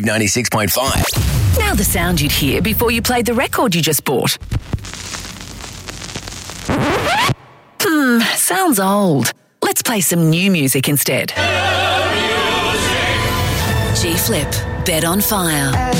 Wave 96.5. Now the sound you'd hear before you played the record you just bought. Sounds old. Let's play some new music instead. G-Flip, Bed on Fire.